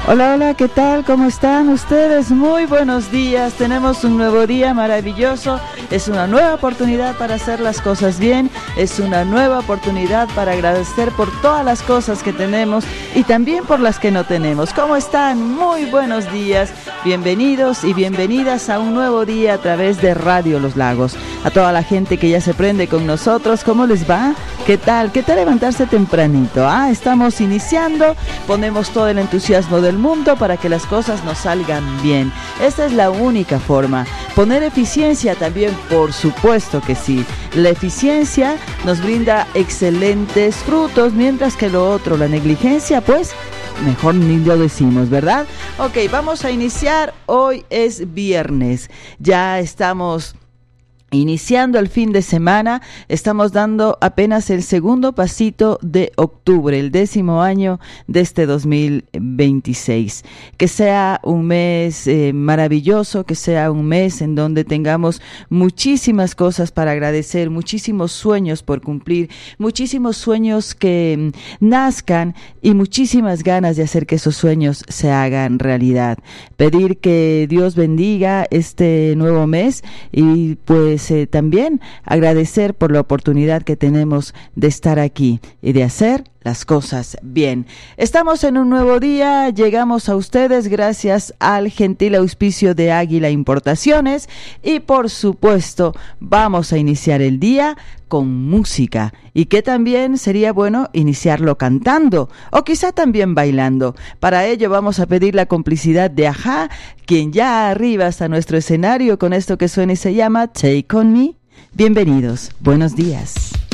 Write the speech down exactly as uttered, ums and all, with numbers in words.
Hola, hola, ¿qué tal? ¿Cómo están ustedes? Muy buenos días. Tenemos un nuevo día maravilloso. Es una nueva oportunidad para hacer las cosas bien. Es una nueva oportunidad para agradecer por todas las cosas que tenemos y también por las que no tenemos. ¿Cómo están? Muy buenos días. Bienvenidos y bienvenidas a un nuevo día a través de Radio Los Lagos. A toda la gente que ya se prende con nosotros, ¿cómo les va? ¿Qué tal? ¿Qué tal levantarse tempranito? Ah, estamos iniciando. Ponemos todo el entusiasmo del mundo para que las cosas nos salgan bien. Esta es la única forma. Poner eficiencia también, por supuesto que sí. La eficiencia nos brinda excelentes frutos, mientras que lo otro, la negligencia, pues mejor ni lo decimos, ¿verdad? Ok, vamos a iniciar. Hoy es viernes. Ya estamos iniciando el fin de semana, estamos dando apenas el segundo pasito de octubre, el décimo año de este dos mil veintiséis. Que sea un mes eh, maravilloso, que sea un mes en donde tengamos muchísimas cosas para agradecer, muchísimos sueños por cumplir, muchísimos sueños que mm, nazcan y muchísimas ganas de hacer que esos sueños se hagan realidad. Pedir que Dios bendiga este nuevo mes y pues Eh, también agradecer por la oportunidad que tenemos de estar aquí y de hacer las cosas bien. Estamos en un nuevo día, llegamos a ustedes gracias al gentil auspicio de Águila Importaciones y por supuesto vamos a iniciar el día con música y que también sería bueno iniciarlo cantando o quizá también bailando. Para ello vamos a pedir la complicidad de Ajá, quien ya arriba hasta nuestro escenario con esto que suena y se llama Take On Me. Bienvenidos, buenos días.